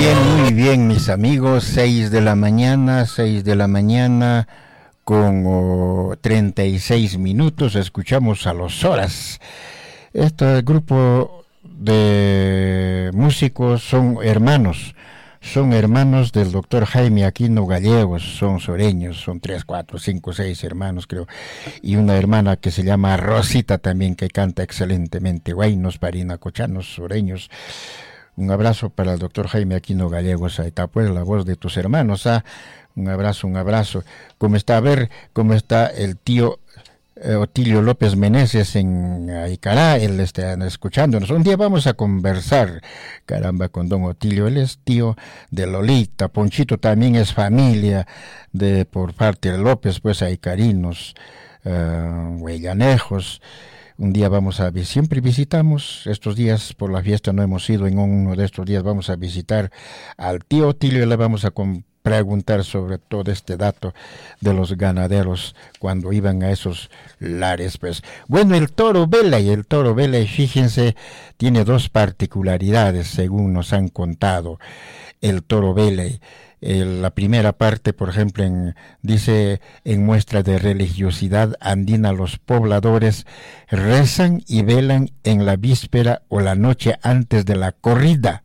Muy bien, mis amigos, 6 de la mañana con 36 minutos, escuchamos a los Horas. Este grupo de músicos son hermanos del doctor Jaime Aquino Gallegos, son sureños, son 3, 4, 5, 6 hermanos creo, y una hermana que se llama Rosita también, que canta excelentemente, guaynos, parinacochanos, sureños. Un abrazo para el doctor Jaime Aquino Gallegos, ahí está pues la voz de tus hermanos, un abrazo. ¿Cómo está? A ver, ¿cómo está el tío Otilio López Meneses en Aicará? Él está escuchándonos. Un día vamos a conversar, caramba, con don Otilio. Él es tío de Lolita. Ponchito también es familia por parte de López, pues aicarinos, huellanejos. Un día vamos a siempre visitamos, estos días por la fiesta no hemos ido, en uno de estos días vamos a visitar al tío Otilio y le vamos a preguntar sobre todo este dato de los ganaderos cuando iban a esos lares, pues. Bueno, el toro Vela, fíjense, tiene dos particularidades según nos han contado. El toro Vela, la primera parte, por ejemplo, dice en muestra de religiosidad andina, los pobladores rezan y velan en la víspera o la noche antes de la corrida.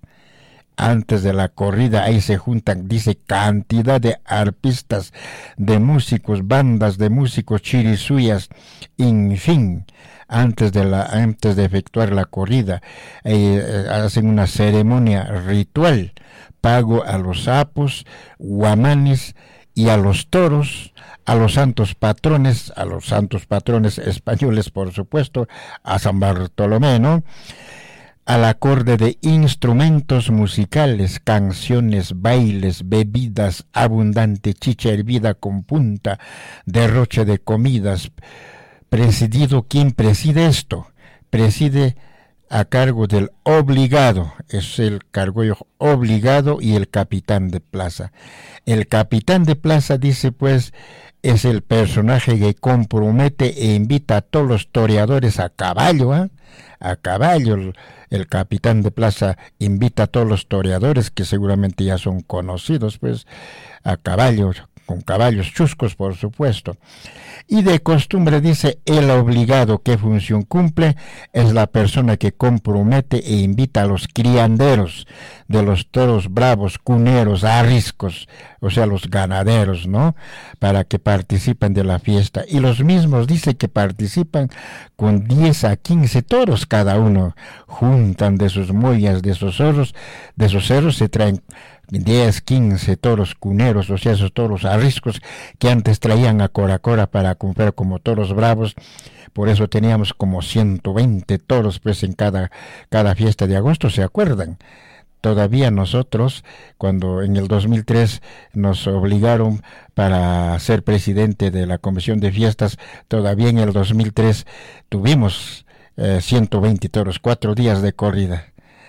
Ahí se juntan, dice, cantidad de arpistas, de músicos, bandas de músicos, chirisuyas, en fin, antes de efectuar la corrida, hacen una ceremonia ritual, pago a los sapos, guamanes y a los toros, a los santos patrones españoles, por supuesto, a San Bartolomé, ¿no? Al acorde de instrumentos musicales, canciones, bailes, bebidas, abundante chicha hervida con punta, derroche de comidas. ¿Quién preside esto? Preside a cargo del obligado, es el cargo obligado y el capitán de plaza. El capitán de plaza, dice pues, es el personaje que compromete e invita a todos los toreadores a caballo, a caballo. El capitán de plaza invita a todos los toreadores, que seguramente ya son conocidos, pues, a caballo, con caballos chuscos, por supuesto. Y de costumbre, dice, el obligado, ¿qué función cumple? Es la persona que compromete e invita a los crianderos de los toros bravos, cuneros, arriscos, o sea, los ganaderos, ¿no? Para que participen de la fiesta. Y los mismos, dice, que participan con 10 a 15 toros cada uno. Juntan de sus mollas, de esos cerros se traen 10, 15 toros cuneros, o sea, esos toros arriscos que antes traían a Coracora para comprar como toros bravos. Por eso teníamos como 120 toros, pues, en cada fiesta de agosto, ¿se acuerdan? Todavía nosotros, cuando en el 2003 nos obligaron para ser presidente de la Comisión de Fiestas, todavía en el 2003 tuvimos 120 toros, 4 días de corrida.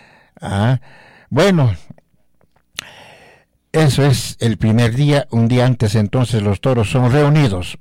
Bueno, eso es el primer día. Un día antes entonces los toros son reunidos.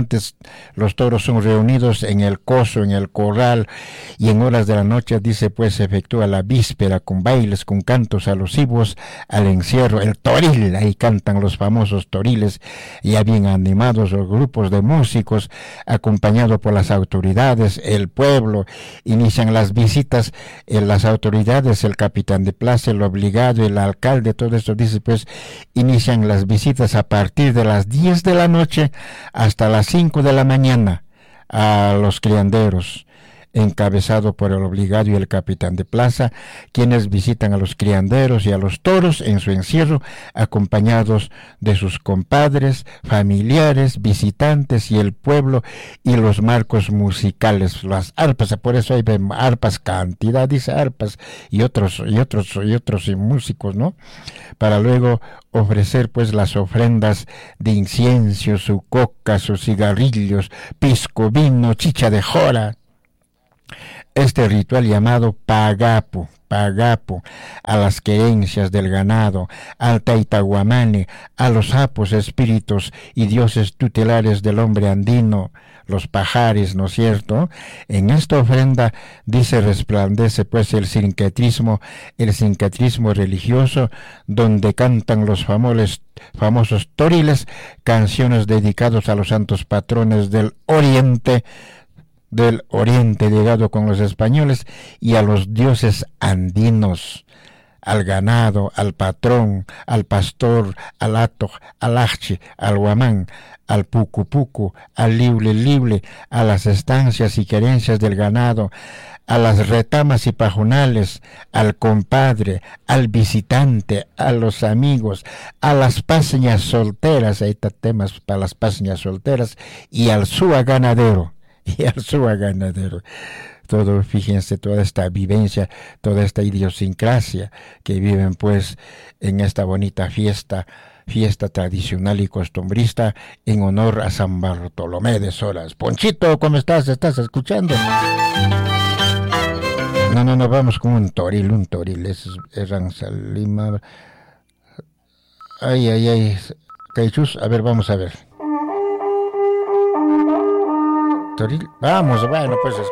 En el coso, en el corral, y en horas de la noche, dice, pues se efectúa la víspera con bailes, con cantos alusivos al encierro, el toril. Ahí cantan los famosos toriles, ya bien animados los grupos de músicos, acompañados por las autoridades, el pueblo. Inician las visitas, las autoridades, el capitán de plaza, el obligado, el alcalde, todo esto, dice, pues, inician las visitas a partir de las 10 de la noche hasta las 5 de la mañana a los crianderos, encabezado por el obligado y el capitán de plaza, quienes visitan a los crianderos y a los toros en su encierro, acompañados de sus compadres, familiares, visitantes y el pueblo, y los marcos musicales, las arpas. Por eso hay arpas, cantidad, dice, arpas y otros músicos, ¿no? Para luego ofrecer pues las ofrendas de incienso, su coca, sus cigarrillos, pisco, vino, chicha de jora. Este ritual llamado pagapu, pagapo, a las querencias del ganado, al taitahuamane, a los sapos, espíritus y dioses tutelares del hombre andino, los pajares, ¿no es cierto? En esta ofrenda, dice, resplandece pues el sincretismo religioso, donde cantan los famosos toriles, canciones dedicadas a los santos patrones del oriente llegado con los españoles, y a los dioses andinos, al ganado, al patrón, al pastor, al ato, al achi, al guamán, al pucu, al lible, a las estancias y querencias del ganado, a las retamas y pajonales, al compadre, al visitante, a los amigos, a las paseñas solteras, ahí está temas para las paseñas solteras, y al sua ganadero. Todo, fíjense, toda esta vivencia, toda esta idiosincrasia que viven pues en esta bonita fiesta tradicional y costumbrista en honor a San Bartolomé de Soras. Ponchito, ¿cómo estás? ¿Estás escuchando? No, vamos con un toril, es Ransalima. Ay, Caichus, a ver, vamos a ver. Toril, vamos, bueno, pues